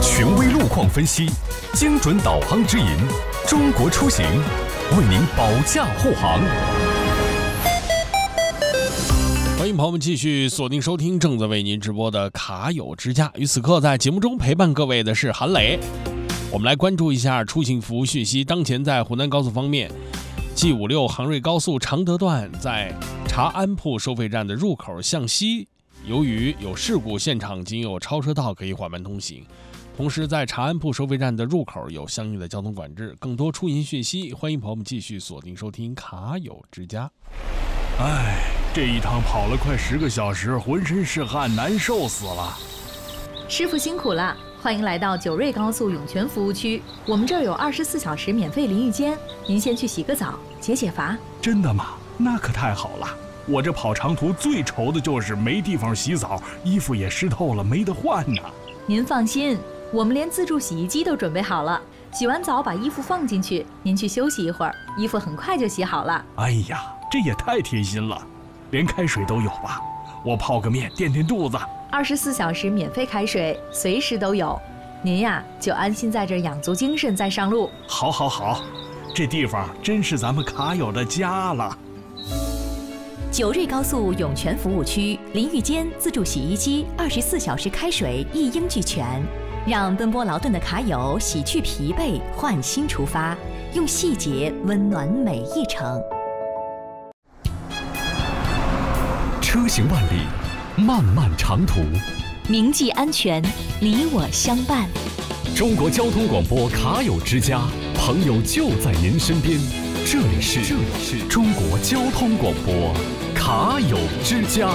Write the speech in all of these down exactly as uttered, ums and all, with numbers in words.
权威路况分析，精准导航指引，中国出行为您保驾护航。 欢迎朋友们继续锁定收听正在为您直播的卡友之家。与此刻在节目中陪伴各位的是韩磊。我们来关注一下出行服务讯息。当前在湖南高速方面， G 五六杭瑞高速常德段在查安铺收费站的入口向西，由于有事故，现场仅有超车道可以缓慢通行。同时在查安铺收费站的入口有相应的交通管制。更多出行讯息，欢迎朋友们继续锁定收听卡友之家。 哎，这一趟跑了快十个小时，浑身是汗，难受死了。 师傅辛苦了，欢迎来到九瑞高速涌泉服务区，我们这儿有二十四小时免费淋浴间，您先去洗个澡，解解乏。 真的吗？那可太好了。我这跑长途最愁的就是没地方洗澡，衣服也湿透了，没得换呢。 您放心，我们连自助洗衣机都准备好了，洗完澡把衣服放进去，您去休息一会儿，衣服很快就洗好了。 哎呀，这也太贴心了，连开水都有吧？我泡个面垫垫肚子。 二十四小时免费开水，随时都有。您呀，就安心在这儿养足精神再上路。 好，好，好，这地方真是咱们卡友的家了。 九瑞高速涌泉服务区，淋浴间、自助洗衣机、二十四小时开水一应俱全，让奔波劳顿的卡友洗去疲惫，换新出发，用细节温暖每一程。 车行万里，漫漫长途， 铭记安全，你我相伴。 中国交通广播卡友之家，朋友就在您身边。这里是这里是中国交通广播卡友之家。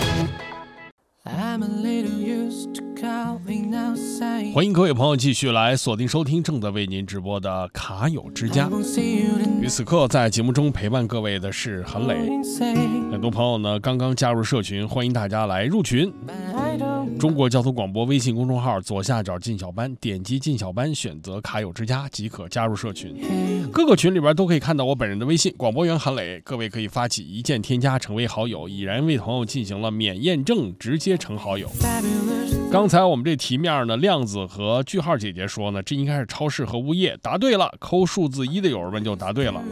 欢迎各位朋友继续来锁定收听正在为您直播的卡友之家。与此刻在节目中陪伴各位的是韩磊。很多朋友呢刚刚加入社群，欢迎大家来入群。中国交通广播微信公众号左下角进小班，点击进小班，选择卡友之家即可加入社群。各个群里边都可以看到我本人的微信广播员韩磊，各位可以发起一键添加成为好友，已然为朋友进行了免验证，直接成好友。刚才我们这题面呢，亮子和句号姐姐说呢，这应该是超市和物业，答对了。扣数字一的友们就答对了。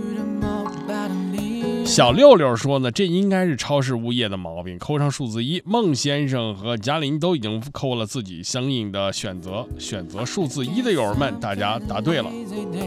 小六六说呢，这应该是超市物业的毛病，扣上数字一。孟先生和嘉玲都已经扣了自己相应的选择，选择数字一的友们，大家答对了。